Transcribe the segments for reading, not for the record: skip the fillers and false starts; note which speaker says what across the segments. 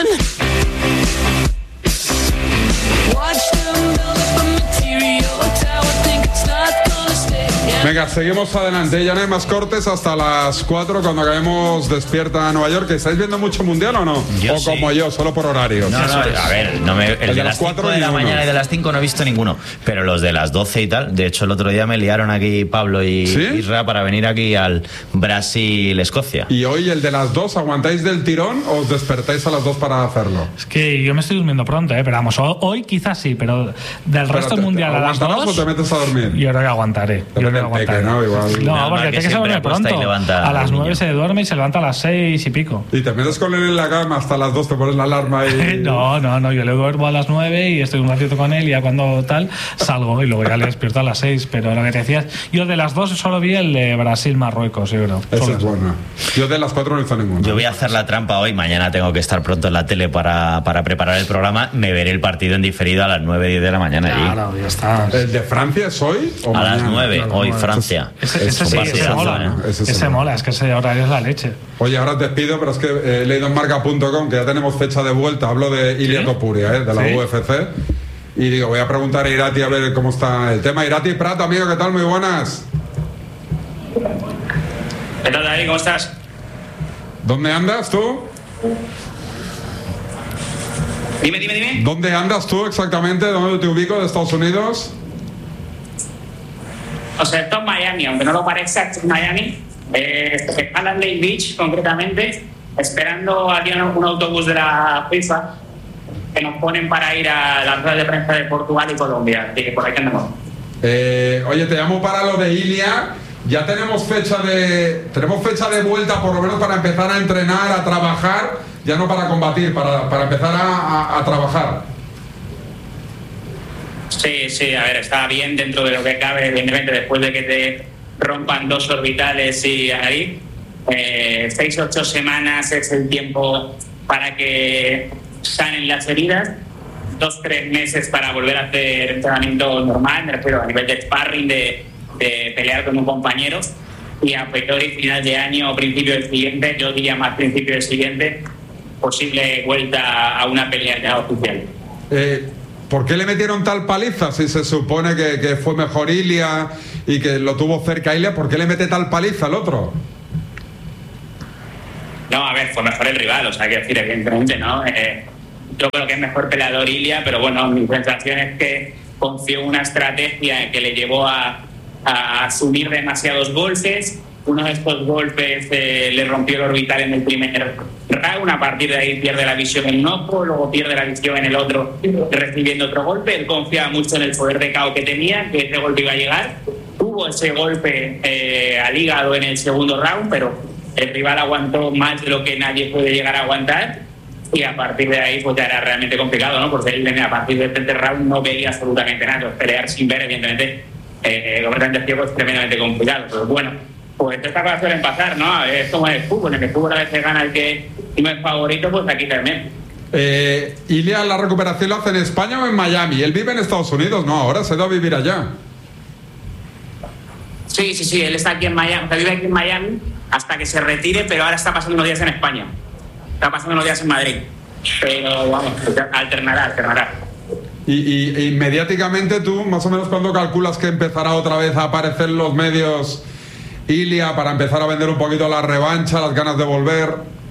Speaker 1: sun. Watch them build up a material tower, think it's not gonna stay.
Speaker 2: Venga, seguimos adelante. Ya no hay más cortes hasta las 4 cuando acabemos Despierta Nueva York. ¿Estáis viendo mucho mundial o no?
Speaker 3: Yo
Speaker 2: o
Speaker 3: sí.
Speaker 2: como yo, solo por horarios.
Speaker 3: No, a ver, el de las 4 de la mañana y de las 5 no he visto ninguno, pero los de las 12 y tal. De hecho, el otro día me liaron aquí Pablo y Isra para venir aquí al Brasil-Escocia.
Speaker 2: ¿Y hoy el de las 2 aguantáis del tirón o os despertáis a las 2 para hacerlo?
Speaker 4: Es que yo me estoy durmiendo pronto, pero vamos, hoy quizás sí, pero del resto del mundial a las 2.
Speaker 2: ¿Aguantarás o te metes a dormir?
Speaker 4: Yo creo que aguantaré. Yo creo que aguantaré.
Speaker 2: ¿no? Igual.
Speaker 4: No, porque tiene que se duerme pronto. A las 9 se duerme y se levanta a las 6 y pico.
Speaker 2: ¿Y te metes con él en la cama hasta las 2, te pones la alarma y...?
Speaker 4: No, yo le duermo a las 9 y estoy un ratito con él y ya cuando tal salgo y luego ya le despierto a las 6. Pero lo que te decías, yo de las 2 solo vi el de Brasil-Marruecos, yo creo.
Speaker 2: Esa es buena. Yo de las 4 no hice ninguna.
Speaker 3: Yo voy a hacer la trampa hoy, mañana tengo que estar pronto en la tele para preparar el programa, me veré el partido en diferido a las 9-10 de la mañana.
Speaker 4: Claro, ya está.
Speaker 2: ¿El de Francia es hoy o
Speaker 3: a
Speaker 2: mañana?
Speaker 3: las 9, hoy Francia.
Speaker 4: Ese mola, ese mola, es que ese horario es la leche.
Speaker 2: Oye, ahora te despido, pero es que he leído en marca.com que ya tenemos fecha de vuelta. Hablo de Ilia Topuria, de la UFC. Y digo, voy a preguntar a Irati a ver cómo está el tema. Irati Prato, amigo, ¿qué tal? Muy buenas.
Speaker 5: ¿Qué tal, David? ¿Cómo estás?
Speaker 2: ¿Dónde andas tú?
Speaker 5: Dime.
Speaker 2: ¿Dónde andas tú exactamente? ¿Dónde te ubico de Estados Unidos?
Speaker 5: O sea, esto es Miami, aunque no lo parezca, esto es Miami. En Lake Beach, concretamente, esperando aquí un autobús de la FIFA que nos ponen para ir a las ruedas de prensa de Portugal y Colombia. Así que por ahí andamos.
Speaker 2: Oye, te llamo para lo de Ilia. Ya tenemos fecha de vuelta, por lo menos para empezar a entrenar, a trabajar, ya no para combatir, para empezar a trabajar.
Speaker 5: Sí, a ver, está bien dentro de lo que cabe, evidentemente, después de que te rompan 2 orbitales y ahí. 6-8 semanas es el tiempo para que sanen las heridas. 2-3 meses para volver a hacer entrenamiento normal, me refiero a nivel de sparring, de pelear con un compañero, y a priori final de año o principio del siguiente, yo diría más principio del siguiente, posible vuelta a una pelea ya oficial.
Speaker 2: ¿Por qué le metieron tal paliza? Si se supone que fue mejor Ilia y que lo tuvo cerca Ilia, ¿por qué le mete tal paliza al otro?
Speaker 5: No, a ver, fue mejor el rival, o sea, hay que decir, evidentemente, ¿no? Yo creo que es mejor peleador Ilia, pero bueno, mi sensación es que confió una estrategia que le llevó a asumir demasiados golpes. Uno de estos golpes le rompió el orbital en el primer round, a partir de ahí pierde la visión en un ojo, luego pierde la visión en el otro recibiendo otro golpe. Él confiaba mucho en el poder de KO que tenía, que ese golpe iba a llegar. Tuvo ese golpe al hígado en el segundo round, pero el rival aguantó más de lo que nadie puede llegar a aguantar, y a partir de ahí pues ya era realmente complicado, ¿no? Porque él a partir del tercer round no veía absolutamente nada. Entonces, pelear sin ver, evidentemente, completamente ciego es tremendamente complicado. Pero bueno, pues estas cosas suelen pasar, ¿no? Es como en el fútbol, a veces gana el que no es favorito, pues aquí también.
Speaker 2: Ilia, ¿la recuperación lo hace en España o en Miami? Él vive en Estados Unidos, ¿no? Ahora se da a vivir allá.
Speaker 5: Sí, él está aquí en Miami, vive aquí en Miami hasta que se retire, pero ahora está pasando unos días en España. Está pasando unos días en Madrid. Pero vamos, alternará.
Speaker 2: Y mediáticamente tú, más o menos, ¿cuándo calculas que empezará otra vez a aparecer en los medios Ilia para empezar a vender un poquito la revancha, las ganas de volver?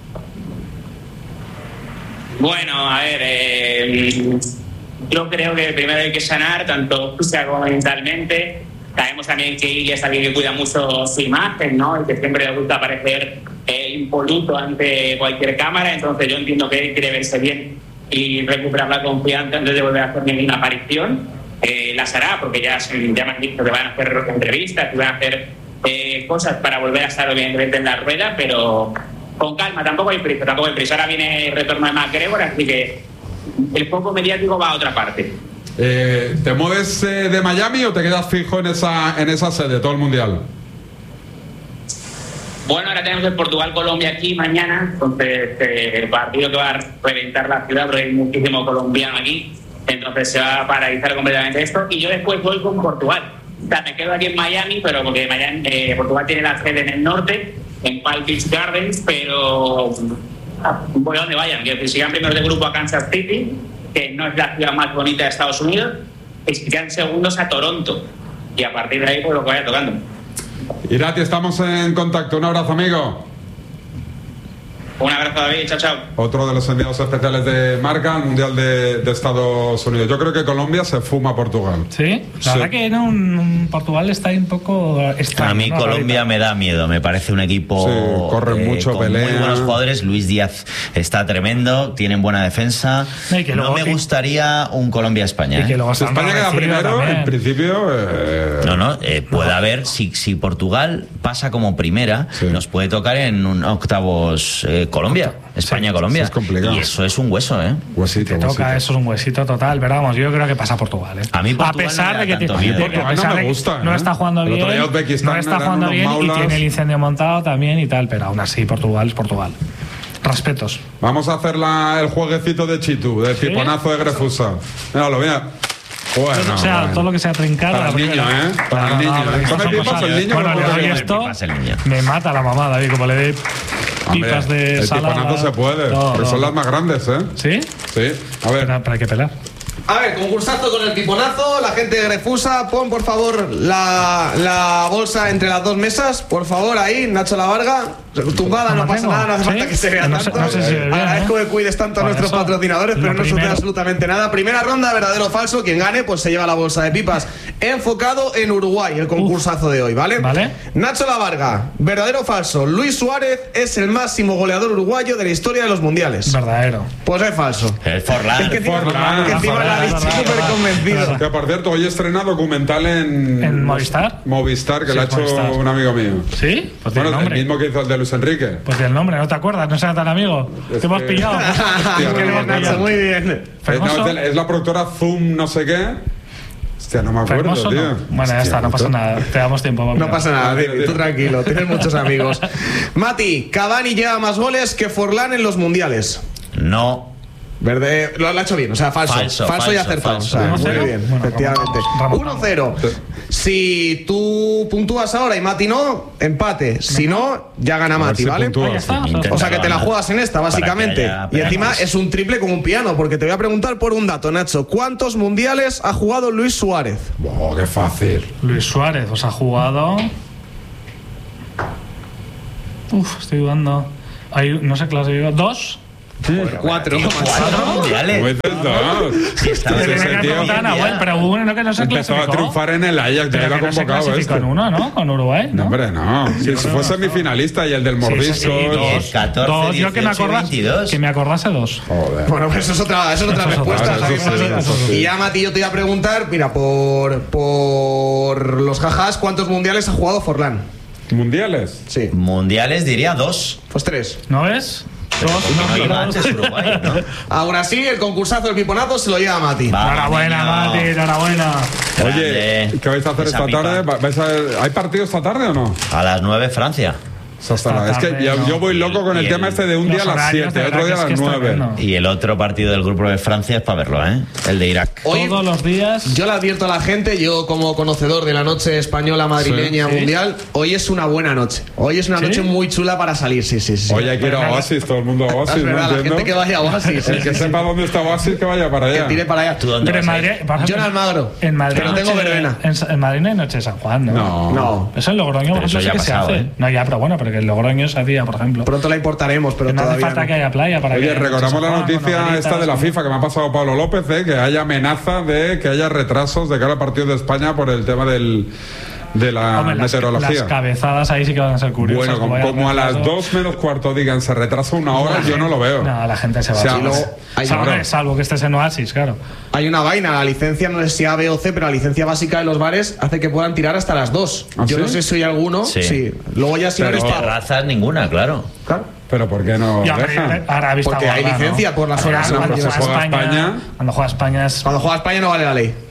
Speaker 5: Bueno, a ver, yo creo que primero hay que sanar, tanto física como mentalmente. Sabemos también que Ilia es alguien que cuida mucho su imagen, ¿no? Y que siempre le gusta parecer impoluto ante cualquier cámara. Entonces yo entiendo que él quiere verse bien y recuperar la confianza antes de volver a hacer ninguna aparición. Las hará, porque ya me han dicho que van a hacer entrevistas, que van a hacer cosas para volver a estar obviamente en la rueda, pero con calma, tampoco hay prisa. Ahora viene el retorno de McGregor, así que el foco mediático va a otra parte.
Speaker 2: ¿Te mueves de Miami o te quedas fijo en esa sede, todo el mundial?
Speaker 5: Bueno, ahora tenemos el Portugal-Colombia aquí mañana, entonces el partido que va a reventar la ciudad, porque hay muchísimo colombiano aquí, entonces se va a paralizar completamente esto, y yo después voy con Portugal. O sea, me quedo aquí en Miami, pero porque Portugal tiene la sede en el norte, en Palm Beach Gardens, pero voy a donde vayan. Quiero decir, si llegan primeros de grupo a Kansas City, que no es la ciudad más bonita de Estados Unidos, y si quedan segundos a Toronto. Y a partir de ahí, pues lo que vaya tocando.
Speaker 2: Irati, estamos en contacto. Un abrazo, amigo.
Speaker 5: Un abrazo, David. Chao, chao.
Speaker 2: Otro de los enviados especiales de Marca al Mundial de Estados Unidos. Yo creo que Colombia se fuma a Portugal.
Speaker 4: ¿Sí? La verdad que no, Portugal está ahí un poco extraño.
Speaker 3: A mí Colombia me da miedo. Me parece un equipo
Speaker 2: corren mucho,
Speaker 3: con
Speaker 2: pelean.
Speaker 3: muy buenos jugadores. Luis Díaz está tremendo. Tienen buena defensa. No me gustaría un Colombia-España.
Speaker 2: Si España queda primero, también. En principio...
Speaker 3: puede haber. Si Portugal pasa como primera, nos puede tocar en un octavos... Colombia, España-Colombia.
Speaker 2: Es complicado.
Speaker 3: Y eso es un hueso, ¿eh?
Speaker 2: Huesito.
Speaker 4: Toca, eso es un huesito total. Pero vamos, yo creo que pasa Portugal, ¿eh?
Speaker 3: A mí Portugal
Speaker 4: a pesar de que
Speaker 2: no me gusta,
Speaker 4: no está jugando bien, y tiene el incendio montado también y tal, pero aún así Portugal es Portugal. Respetos.
Speaker 2: Vamos a hacer el jueguecito de Chitu, del piponazo de Grefusa. Mira. Bueno,
Speaker 4: todo lo que sea trincar
Speaker 2: para el niño, ¿eh? Para el niño. ¿Come pipas el niño?
Speaker 4: Bueno, le doy esto, me mata la mamá, David, como le dé pipas de
Speaker 2: el
Speaker 4: salada.
Speaker 2: El piponazo se puede, pero son las más grandes, ¿eh?
Speaker 4: ¿Sí?
Speaker 2: Sí. A ver.
Speaker 4: Pero hay que pelar.
Speaker 6: A ver, concursazo con el piponazo. La gente de Grefusa, pon por favor la bolsa entre las dos mesas. Por favor, ahí, Nacho La Varga. Tumbada, no pasa nada, no hace falta que se vea tanto. Agradezco que cuides tanto a nuestros patrocinadores, pero no sucede absolutamente nada. Primera ronda, verdadero o falso. Quien gane, pues se lleva la bolsa de pipas. Enfocado en Uruguay, el concursazo de hoy, ¿vale? Nacho La Varga, verdadero o falso. Luis Suárez es el máximo goleador uruguayo de la historia de los mundiales.
Speaker 4: Verdadero.
Speaker 6: Pues es falso.
Speaker 3: El Forlán.
Speaker 6: Que encima la ha dicho súper convencido.
Speaker 2: Que por cierto, hoy estrena documental en
Speaker 4: Movistar.
Speaker 2: Movistar, que lo ha hecho un amigo mío.
Speaker 4: ¿Sí?
Speaker 2: Pues bueno, el mismo que hizo el de Luis Enrique.
Speaker 4: Pues el nombre, ¿no te acuerdas? No será tan amigo. Te hemos pillado.
Speaker 6: Nacho, muy bien.
Speaker 2: Es la productora Zoom, no sé qué. Hostia, no me acuerdo, tío.
Speaker 4: No. Bueno, ya está, no pasa nada. Te damos tiempo.
Speaker 6: No pasa nada, tú tranquilo, tienes muchos amigos. Mati, Cavani lleva más goles que Forlán en los mundiales.
Speaker 3: No.
Speaker 6: Verde, lo ha hecho bien, o sea, falso y acertado.
Speaker 3: Falso.
Speaker 6: O sea, muy bien, efectivamente. 1-0. Si tú puntúas ahora y Mati no, empate. Si no, ya gana Mati, ¿vale? O sea que te la juegas en esta, básicamente. Y encima es un triple como un piano, porque te voy a preguntar por un dato, Nacho. ¿Cuántos mundiales ha jugado Luis Suárez?
Speaker 2: Oh, qué fácil.
Speaker 4: Luis Suárez, ha jugado... estoy dudando. No sé, clase, 2.
Speaker 6: 4
Speaker 3: mundiales.
Speaker 4: Pero hubo uno que no se
Speaker 2: empezó
Speaker 4: clasificó.
Speaker 2: a triunfar en el Ajax, ya era convocado este.
Speaker 4: Con uno, ¿no? Con Uruguay, ¿no?
Speaker 2: Hombre, no. Si fue semifinalista y el del mordisco.
Speaker 3: 14,
Speaker 4: yo que me acordase 2.
Speaker 2: Joder.
Speaker 6: Bueno, pues eso es otra respuesta. Y ya, Mati, yo te iba a preguntar, mira, por los jajas, ¿cuántos mundiales ha jugado Forlán?
Speaker 2: ¿Mundiales?
Speaker 6: Sí.
Speaker 3: Mundiales diría 2.
Speaker 6: Pues 3.
Speaker 4: ¿No ves?
Speaker 3: Uruguay, ¿no?
Speaker 6: Ahora sí, el concursazo del piponazo se lo lleva Mati.
Speaker 4: Enhorabuena, Mati, enhorabuena.
Speaker 2: Oye, ¿qué vais a hacer esta tarde? ¿Hay partido esta tarde o no?
Speaker 3: A las 9 Francia.
Speaker 2: Es que yo voy loco con el tema este de un día a las 7, otro día a las 9.
Speaker 3: Y el otro partido del grupo de Francia es para verlo, ¿eh? El de Irak.
Speaker 4: Hoy, todos los días.
Speaker 6: Yo le advierto a la gente, yo como conocedor de la noche española, madrileña, mundial, hoy es una buena noche. Hoy es una noche muy chula para salir, sí.
Speaker 2: Hoy hay que ir a Oasis, todo el mundo a Oasis.
Speaker 6: Es verdad, la gente que vaya a Oasis.
Speaker 2: El que sepa dónde está Oasis, que vaya para allá.
Speaker 6: Que tire para allá.
Speaker 3: ¿Tú dónde
Speaker 4: vas?
Speaker 6: Yo en Almagro.
Speaker 4: En Madrid.
Speaker 6: Pero tengo verbena.
Speaker 4: En Madrid no hay noche de San Juan, ¿no?
Speaker 6: No.
Speaker 4: Eso en Logroño,
Speaker 3: eso ya
Speaker 4: que se hace. No, ya, pero bueno, porque en Logroño se hacía, por ejemplo.
Speaker 6: Pronto la importaremos, pero
Speaker 4: no hace falta que haya playa para.
Speaker 2: Oye, recordamos la noticia esta de la FIFA que me ha pasado Pablo López, que hay amenaza de que haya retrasos de cara al partido de España por el tema de la meteorología.
Speaker 4: Las cabezadas ahí sí que van a ser curiosas.
Speaker 2: Bueno, como a las 2 menos cuarto digan se retrasa una hora, yo no lo veo.
Speaker 4: No, la gente se va. Salvo que estés en Oasis, claro.
Speaker 6: Hay una vaina, la licencia no sé si A, B o C, pero la licencia básica de los bares hace que puedan tirar hasta las 2. Yo no sé si hay alguno. Sí. Luego ya si no les
Speaker 3: terrazas ninguna, claro.
Speaker 2: Pero ¿por qué no dejan?
Speaker 6: Porque hay licencia por las horas.
Speaker 2: Cuando juega España
Speaker 6: no vale la ley.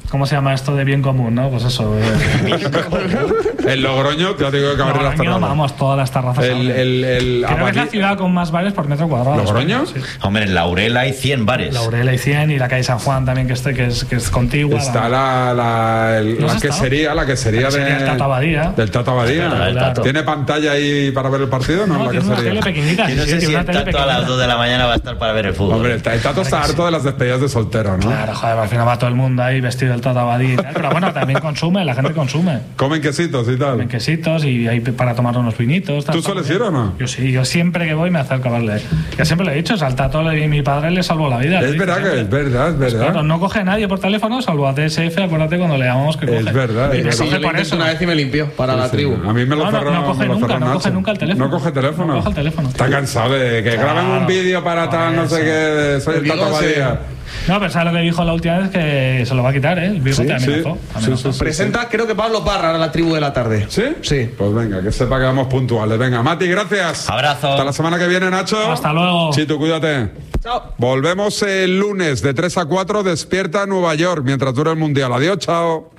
Speaker 4: ¿Cómo se llama esto de bien común, no? Pues eso.
Speaker 2: El Logroño, te digo que abrir las terrazas.
Speaker 4: Vamos, todas las terrazas. Creo que es la ciudad con más bares por metro cuadrado.
Speaker 2: ¿Logroño?
Speaker 3: Sí. Hombre, en Laurel hay 100 bares.
Speaker 4: Laurel hay 100 y la calle San Juan también, que es contigua.
Speaker 2: Está la quesería
Speaker 4: del Tata Abadía.
Speaker 2: Del Tata Abadía.
Speaker 4: Claro.
Speaker 2: ¿Tiene pantalla ahí para ver el partido?
Speaker 4: No,
Speaker 2: la
Speaker 4: tiene una tele pequeñita.
Speaker 3: Yo no sé si el Tato a las 2 de la mañana va a estar para ver el fútbol.
Speaker 2: Hombre, el Tato está harto de las despedidas de soltero, ¿no?
Speaker 4: Claro, joder, al final va todo el mundo ahí vestido del Tata Abadía y tal. Pero bueno, también la gente consume.
Speaker 2: Comen quesitos y tal.
Speaker 4: Comen quesitos y hay para tomar unos vinitos.
Speaker 2: ¿Tú sueles ir o no?
Speaker 4: Yo sí, yo siempre que voy me acerco a verle. Ya siempre le he dicho, al Tato mi padre le salvó la vida.
Speaker 2: Es verdad que es verdad.
Speaker 4: Pues claro, no coge a nadie por teléfono, salvo a DSF, acuérdate cuando le llamamos que coge.
Speaker 2: Es verdad.
Speaker 4: Y me
Speaker 6: Sí,
Speaker 4: coge
Speaker 6: yo lo
Speaker 4: por eso.
Speaker 6: una vez y me limpió para la tribu.
Speaker 2: A mí me lo cerró.
Speaker 4: No coge nunca el teléfono.
Speaker 2: No coge teléfono.
Speaker 4: No coge el teléfono.
Speaker 2: Está cansado de que graben un vídeo para tal, no sé qué, soy el Tata Abadía.
Speaker 4: No, pero ¿sabes lo que dijo la última vez? Que se lo va a quitar, ¿eh? El Virgo te amenazó.
Speaker 6: Presenta, creo que Pablo Parra a la tribu de la tarde.
Speaker 2: ¿Sí?
Speaker 6: Sí.
Speaker 2: Pues venga, que sepa que vamos puntuales. Venga, Mati, gracias.
Speaker 3: Abrazo.
Speaker 2: Hasta la semana que viene, Nacho.
Speaker 4: Hasta luego.
Speaker 2: Chito, cuídate.
Speaker 6: Chao.
Speaker 2: Volvemos el lunes de 3 a 4. Despierta Nueva York mientras dura el Mundial. Adiós, chao.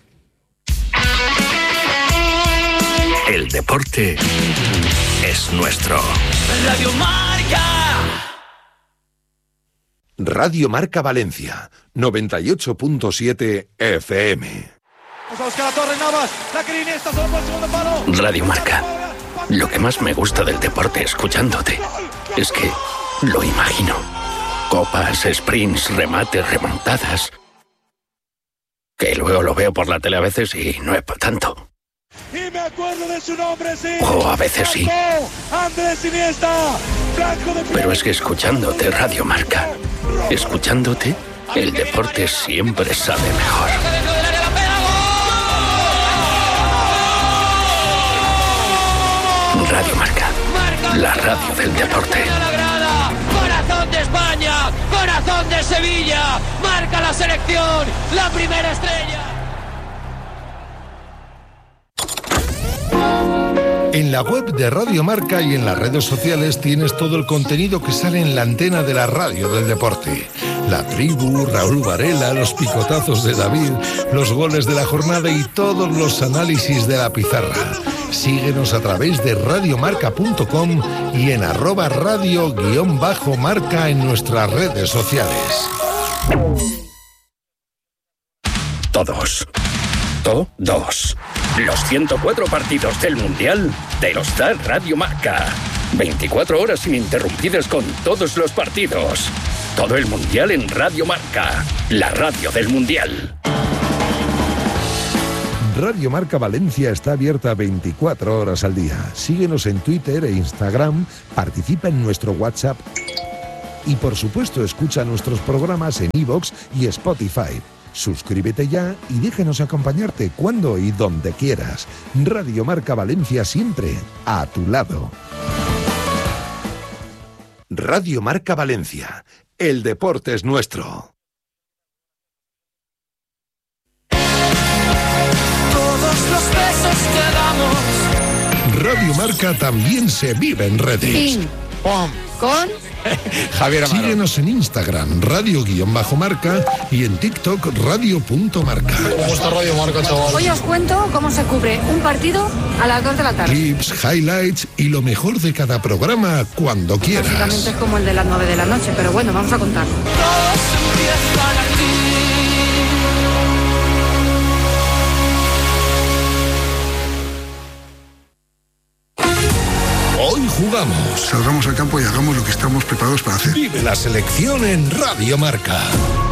Speaker 7: El deporte es nuestro.
Speaker 1: Radio Marca.
Speaker 8: Radio Marca Valencia, 98.7 FM.
Speaker 7: Radio Marca. Lo que más me gusta del deporte escuchándote es que lo imagino. Copas, sprints, remates, remontadas. Que luego lo veo por la tele a veces y no es para tanto.
Speaker 9: Y me acuerdo de su nombre, sí.
Speaker 7: O a veces sí.
Speaker 9: Andrés Iniesta.
Speaker 7: Pero es que escuchándote Radio Marca, escuchándote, el deporte siempre sabe mejor. Radio Marca, la radio del deporte.
Speaker 1: Corazón de España, corazón de Sevilla. Marca la selección, la primera estrella.
Speaker 10: En la web de Radio Marca y en las redes sociales tienes todo el contenido que sale en la antena de la radio del deporte. La tribu, Raúl Varela, los picotazos de David, los goles de la jornada y todos los análisis de la pizarra. Síguenos a través de radiomarca.com y en @radio_marca en nuestras redes sociales.
Speaker 7: Todos. Los 104 partidos del Mundial te los da Radio Marca. 24 horas ininterrumpidas con todos los partidos. Todo el Mundial en Radio Marca, la radio del Mundial.
Speaker 10: Radio Marca Valencia está abierta 24 horas al día. Síguenos en Twitter e Instagram, participa en nuestro WhatsApp y por supuesto escucha nuestros programas en iVoox y Spotify. Suscríbete ya y déjanos acompañarte cuando y donde quieras. Radio Marca Valencia siempre a tu lado.
Speaker 8: Radio Marca Valencia, el deporte es nuestro.
Speaker 1: Todos los besos que damos.
Speaker 10: Radio Marca también se vive en redes.
Speaker 11: Con
Speaker 10: Javier Amaro. Síguenos en Instagram, radio_marca y en TikTok, radio.marca.
Speaker 11: ¿Cómo está Radio Marca, chaval? Hoy os cuento cómo se cubre un partido a las 2 de la tarde.
Speaker 10: Clips, highlights y lo mejor de cada programa cuando quieras.
Speaker 11: Básicamente es como el de las 9 de la noche, pero bueno, vamos a contar.
Speaker 10: Hoy jugamos.
Speaker 12: Salgamos al campo y hagamos lo que estamos preparados para hacer.
Speaker 10: Vive la selección en Radio Marca.